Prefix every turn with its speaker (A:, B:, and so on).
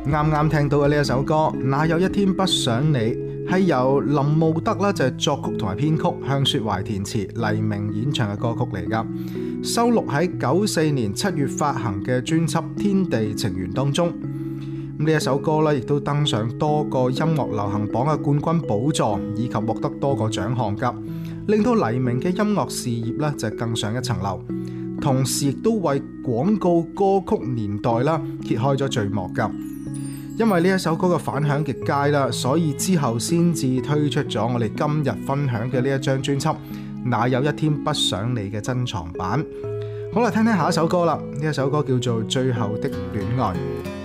A: 啱啱聽到嘅呢一首歌，哪有一天不想你，係由林慕德啦就係作曲同埋編曲，向雪懷填詞，黎明演唱嘅歌曲嚟噶，收錄喺94年7月發行嘅專輯《天地情緣》當中。呢一首歌咧，亦都登上多個音樂流行榜嘅冠軍寶座，以及獲得多個獎項噶，令到黎明嘅音樂事業咧就更上一層樓。同時亦都為廣告歌曲年代啦揭開咗序幕噶。因為呢一首歌嘅反響極佳啦，所以之後先至推出咗我哋今日分享嘅呢一張專輯《哪有一天不想你》嘅珍藏版。好啦，聽聽下一首歌啦，呢一首歌叫做《最後的戀愛》。